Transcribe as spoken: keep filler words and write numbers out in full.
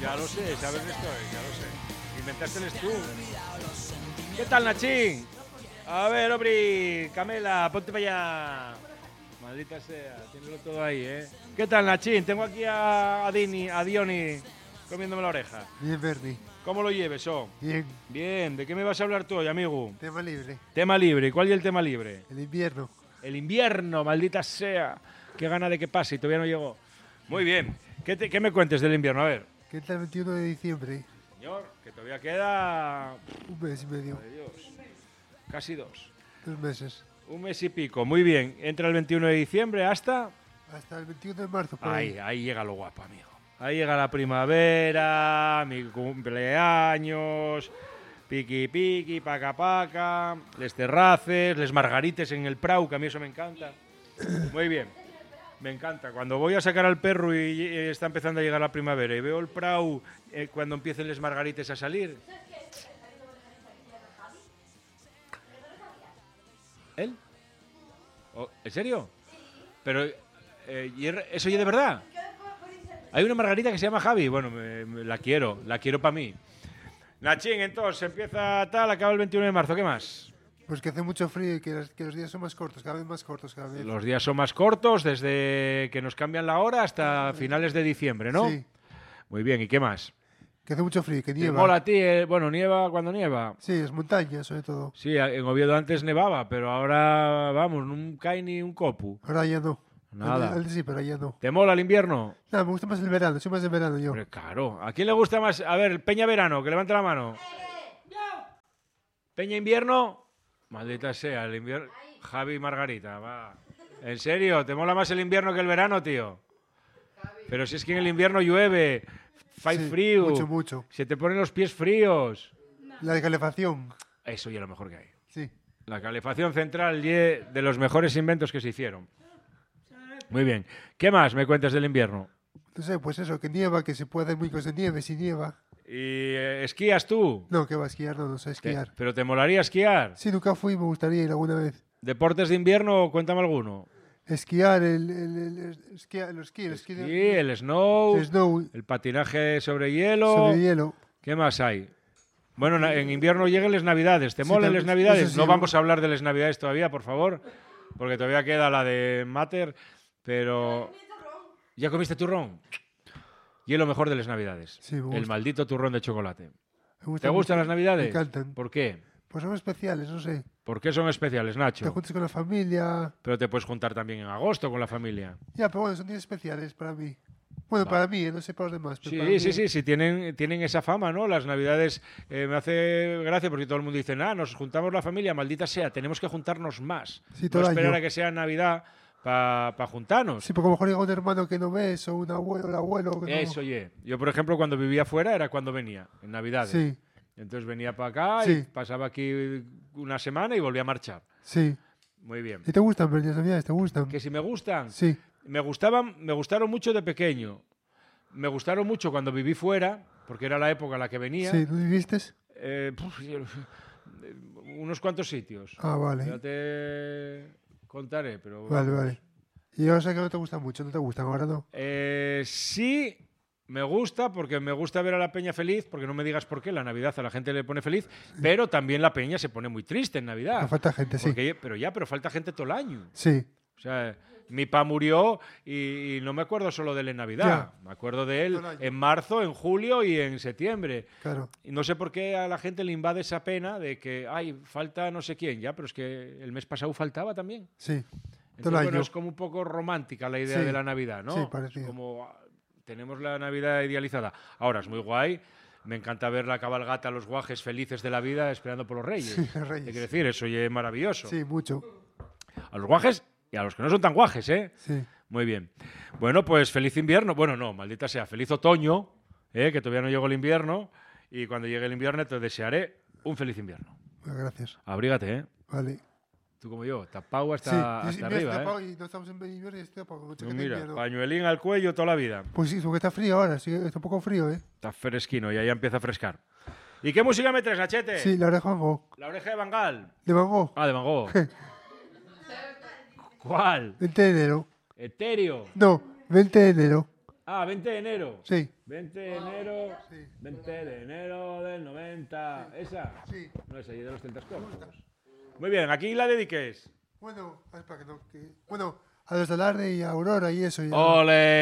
Ya lo sé, sabes que estoy, ya lo sé. Inventaste el tú. ¿Qué tal, Nachín? A ver, Obri, Camela, ponte para allá. Maldita sea, tiéndolo todo ahí, ¿eh? ¿Qué tal, Nachín? Tengo aquí a, a Dini, a Dioni, comiéndome la oreja. Bien, Bernie. ¿Cómo lo lleves, oh? Bien. Bien, ¿de qué me vas a hablar tú hoy, amigo? Tema libre. Tema libre, ¿cuál es el tema libre? El invierno. El invierno, maldita sea. Qué gana de que pase y todavía no llegó. Muy bien, ¿qué, te, qué me cuentes del invierno? A ver. ¿Qué tal el veintiuno de diciembre? Señor, que todavía queda... Un mes y medio. Madre Dios. Casi dos. Dos meses. Un mes y pico, muy bien. Entra el veintiuno de diciembre hasta... Hasta el veintiuno de marzo. Por ahí, ahí. ahí llega lo guapo, amigo. Ahí llega la primavera, mi cumpleaños, piqui piqui, paca paca, les terraces, les margarites en el prau, que a mí eso me encanta. Muy bien, me encanta. Cuando voy a sacar al perro y está empezando a llegar la primavera y veo el prau eh, cuando empiecen les margarites a salir... ¿Él? Oh, ¿en serio? Pero, eh, ¿y ¿eso ya de verdad? Hay una margarita que se llama Javi. Bueno, me, me, la quiero, la quiero para mí. Nachín, entonces, empieza tal, acaba el veintiuno de marzo. ¿Qué más? Pues que hace mucho frío y que los, que los días son más cortos, cada vez más cortos cada vez. Los días son más cortos desde que nos cambian la hora hasta finales de diciembre, ¿no? Sí. Muy bien, ¿y qué más? Que hace mucho frío, que ¿Te nieva. mola a ti? Eh? Bueno, nieva cuando nieva. Sí, es montaña, sobre todo. Sí, en Oviedo antes nevaba, pero ahora, vamos, no cae ni un copu. Ahora ya no. Nada. Antes sí, pero ya no. ¿Te mola el invierno? No, me gusta más el verano, soy más de verano yo. Hombre, claro. ¿A quién le gusta más? A ver, Peña Verano, que levante la mano. Peña Invierno. Maldita sea, el invierno. Javi y Margarita, va. ¿En serio? ¿Te mola más el invierno que el verano, tío? Pero si es que en el invierno llueve, fai Sí, frío. mucho, mucho. Se te ponen los pies fríos. La calefacción. Eso ya es lo mejor que hay. Sí. La calefacción central ye de los mejores inventos que se hicieron. Muy bien. ¿Qué más me cuentas del invierno? No sé, pues eso, que nieva, que se puede hacer muy cosas de nieve, si nieva. ¿Y eh, esquías tú? No, que va a esquiar, no, no sé esquiar. Te- ¿Pero te molaría esquiar? Sí, nunca fui, me gustaría ir alguna vez. ¿Deportes de invierno? Cuéntame alguno. Esquiar, el, el, el, el, esquiar, el esquí, el esquí, Sí, de- el snow, el snow, el patinaje sobre hielo. sobre hielo. ¿Qué más hay? Bueno, na- en invierno lleguen las Navidades. ¿Te Sí, molan también- las Navidades? eso sí, No ¿no? vamos a hablar de las Navidades todavía, por favor, porque todavía queda la de Mater, pero... ¿Ya comiste turrón? Y es lo mejor de las Navidades. Sí, me El gusta. maldito turrón de chocolate. Me gusta ¿Te gustan mucho. las Navidades? Me encantan. ¿Por qué? Pues son especiales, no sé. ¿Por qué son especiales, Te Nacho? juntas con la familia. Pero te puedes juntar también en agosto con la familia. Ya, pero bueno, son días especiales para mí. Bueno, Va. para mí, eh, no sé para los demás. Pero para Sí, mí, sí, sí, sí, tienen, tienen esa fama, ¿no? Las Navidades eh, me hace gracia porque todo el mundo dice, ah, nos juntamos la familia, maldita sea, tenemos que juntarnos más. Sí, No todo el esperar año. a que sea Navidad para pa juntarnos. Sí, porque a lo mejor llega un hermano que no ves o un abuelo, el abuelo. Que no- Eso, oye. Yo, por ejemplo, cuando vivía fuera era cuando venía, en Navidades. Sí, Entonces venía para acá y Sí. pasaba aquí una semana y volvía a marchar. sí. Muy bien. ¿Y te gustan, Bernie, las Navidades? ¿Te gustan? Que si me gustan, Sí, me gustaban, me gustaron mucho de pequeño. Me gustaron mucho cuando viví fuera, porque era la época en la que venía. sí. ¿Tú viviste? Eh, puf, yo- unos cuantos sitios. Ah, vale. Ya te contaré, pero... Vale, vamos. vale. Y ahora sé que no te gustan mucho, no te gustan, ahora no. Eh, sí, me gusta, porque me gusta ver a la peña feliz, porque no me digas por qué, la Navidad a la gente le pone feliz, pero también la peña se pone muy triste en Navidad. Me falta gente, sí. Porque- pero ya, pero falta gente todo el año. Sí, O sea, mi pa murió y, y no me acuerdo solo de él en Navidad. Ya. Me acuerdo de él Todo el año. en marzo, en julio y en septiembre. claro. Y no sé por qué a la gente le invade esa pena de que, ay, falta no sé quién, ya, pero es que el mes pasado faltaba también. Sí. Entonces, Todo el bueno, año. es como un poco romántica la idea Sí. de la Navidad, ¿no? Sí, parecido. Como ah, tenemos la Navidad idealizada. Ahora, es muy guay. Me encanta ver la cabalgata, los guajes felices de la vida esperando por los reyes. Sí, los ¿Qué reyes. quiere decir? Eso ya es maravilloso. Sí, mucho. A los guajes y a los que no son tan guajes, ¿eh? Sí. Muy bien. Bueno, pues feliz invierno. Bueno, no, maldita sea, feliz otoño, ¿eh? Que todavía no llegó el invierno. Y cuando llegue el invierno te desearé un feliz invierno. Bueno, gracias. Abrígate, ¿eh? Vale. Tú como yo, tapado hasta, sí, hasta y- y mira, arriba, está ¿eh? tapado y no estamos en invierno y estoy tapado con No, chaqueta de mira, invierno. pañuelín al cuello toda la vida. Pues sí, porque está frío ahora, sí, está un poco frío, ¿eh? Está fresquino y ahí empieza a frescar. ¿Y qué música me traes, Nachete? Sí, la oreja Van Gogh. La oreja de Bangal. De Van Gogh. Ah, de Van Gogh. ¿Cuál? veinte de enero. Etéreo. No, veinte de enero. Ah, veinte de enero. Sí. veinte de enero. Sí. veinte de enero del noventa. ¿Esa? Sí. No es allí de los celtas cortos. Muy bien, aquí la dediques. Bueno, espera que no, que- bueno, a los de Alarde y a Aurora y eso. Y a- ¡Ole!